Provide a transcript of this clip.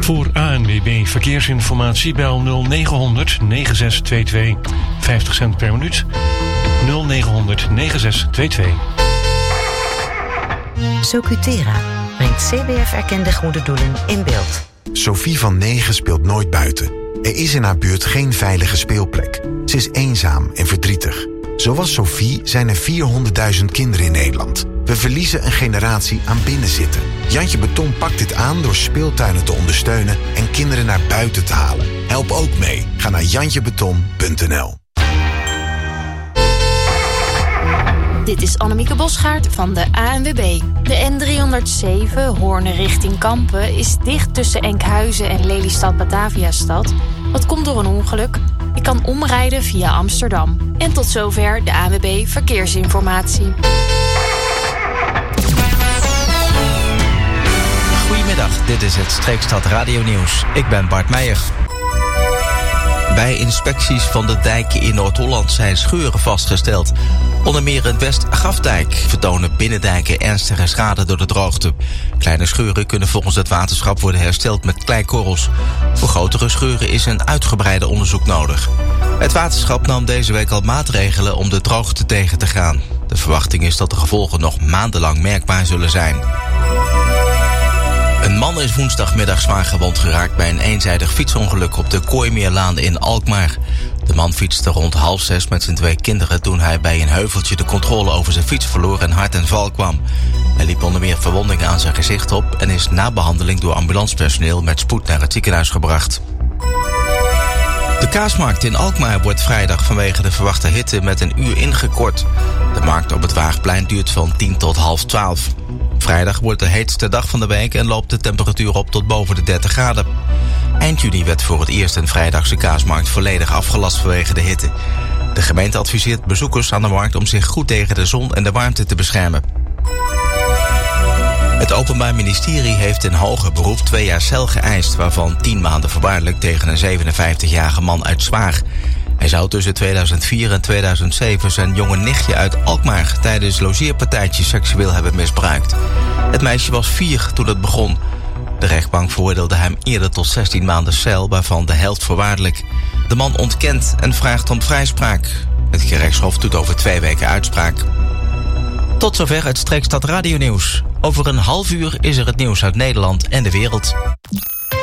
Voor ANWB Verkeersinformatie bel 0900 9622. 50 cent per minuut. 0900 9622. Socutera brengt CBF-erkende goede doelen in beeld. Sophie van 9 speelt nooit buiten. Er is in haar buurt geen veilige speelplek. Ze is eenzaam en verdrietig. Zoals Sophie zijn er 400.000 kinderen in Nederland. We verliezen een generatie aan binnenzitten. Jantje Beton pakt dit aan door speeltuinen te ondersteunen en kinderen naar buiten te halen. Help ook mee. Ga naar jantjebeton.nl. Dit is Annemieke Bosgaard van de ANWB. De N307 Hoorn richting Kampen is dicht tussen Enkhuizen en Lelystad-Bataviastad. Dat komt door een ongeluk. Je kan omrijden via Amsterdam. En tot zover de ANWB Verkeersinformatie. Goedemiddag, dit is het Streekstad Radio Nieuws. Ik ben Bart Meijer. Bij inspecties van de dijken in Noord-Holland zijn scheuren vastgesteld. Onder meer in West-Grafdijk vertonen binnendijken ernstige schade door de droogte. Kleine scheuren kunnen volgens het waterschap worden hersteld met kleikorrels. Voor grotere scheuren is een uitgebreide onderzoek nodig. Het waterschap nam deze week al maatregelen om de droogte tegen te gaan. De verwachting is dat de gevolgen nog maandenlang merkbaar zullen zijn. Een man is woensdagmiddag zwaar gewond geraakt bij een eenzijdig fietsongeluk op de Kooimeerlaan in Alkmaar. De man fietste rond 5:30 met zijn 2 kinderen toen hij bij een heuveltje de controle over zijn fiets verloor en hard ten val kwam. Hij liep onder meer verwondingen aan zijn gezicht op en is na behandeling door ambulancepersoneel met spoed naar het ziekenhuis gebracht. De kaasmarkt in Alkmaar wordt vrijdag vanwege de verwachte hitte met een uur ingekort. De markt op het Waagplein duurt van 10 tot 11:30. Vrijdag wordt de heetste dag van de week en loopt de temperatuur op tot boven de 30 graden. Eind juni werd voor het eerst een vrijdagse kaasmarkt volledig afgelast vanwege de hitte. De gemeente adviseert bezoekers aan de markt om zich goed tegen de zon en de warmte te beschermen. Het Openbaar Ministerie heeft in hoger beroep 2 jaar cel geëist, waarvan 10 maanden voorwaardelijk tegen een 57-jarige man uit Zwaag. Hij zou tussen 2004 en 2007 zijn jonge nichtje uit Alkmaar tijdens logeerpartijtjes seksueel hebben misbruikt. Het meisje was 4 toen het begon. De rechtbank veroordeelde hem eerder tot 16 maanden cel, waarvan de helft voorwaardelijk. De man ontkent en vraagt om vrijspraak. Het gerechtshof doet over 2 weken uitspraak. Tot zover het Streekstad Radio Nieuws. Over een half uur is er het nieuws uit Nederland en de wereld.